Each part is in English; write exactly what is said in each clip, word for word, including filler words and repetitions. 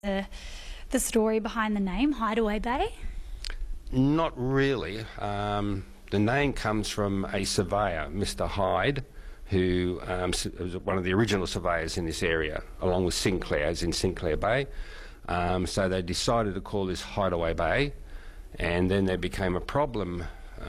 the, the story behind the name, Hideaway Bay? Not really. Um, the name comes from a surveyor, Mister Hyde, who um, was one of the original surveyors in this area, along with Sinclair, as in Sinclair Bay. Um, so they decided to call this Hideaway Bay, and then there became a problem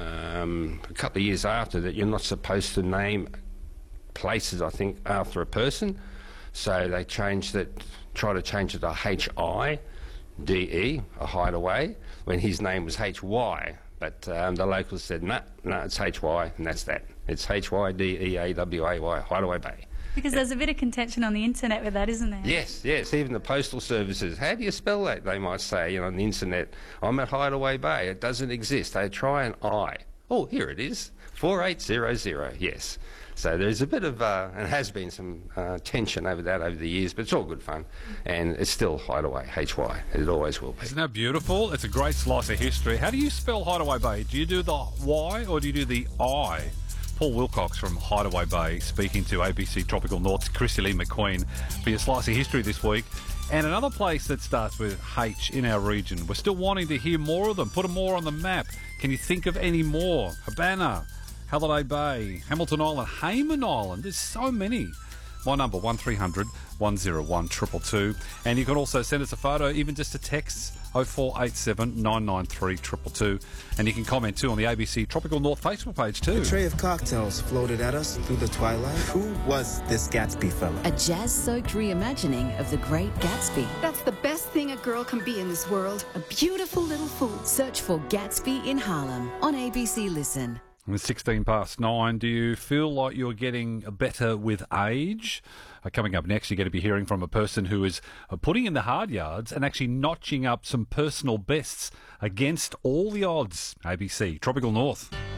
um, a couple of years after that you're not supposed to name places, I think, after a person. So they changed it, tried to change it to H I D E, a hideaway, when his name was H Y. But um, the locals said, no, nah, no, nah, it's H Y, and that's that. It's H Y D E A W A Y, Hideaway Bay. Because there's a bit of contention on the internet with that, isn't there? Yes, yes. Even the postal services, how do you spell that? They might say, you know, on the internet, I'm at Hideaway Bay. It doesn't exist. They try an I. Oh, here it is, four eight zero zero, yes. So there's a bit of, uh, and has been some uh, tension over that over the years, but it's all good fun. And it's still Hideaway, H Y. It always will be. Isn't that beautiful? It's a great slice of history. How do you spell Hideaway Bay? Do you do the Y or do you do the I? Paul Wilcox from Hideaway Bay speaking to A B C Tropical North's Chrissy Lee McQueen for your slice of history this week. And another place that starts with H in our region. We're still wanting to hear more of them. Put them more on the map. Can you think of any more? Habana, Halliday Bay, Hamilton Island, Hayman Island. There's so many. My number, one three hundred one oh one two two two. And you can also send us a photo, even just a text, oh four eight seven nine nine three two two two. And you can comment too on the A B C Tropical North Facebook page too. A tray of cocktails floated at us through the twilight. Who was this Gatsby fella? A jazz-soaked reimagining of The Great Gatsby. That's the best thing a girl can be in this world. A beautiful little fool. Search for Gatsby in Harlem on A B C Listen. It's sixteen past nine. Do you feel like you're getting better with age? Uh, coming up next, you're going to be hearing from a person who is uh, putting in the hard yards and actually notching up some personal bests against all the odds. A B C Tropical North.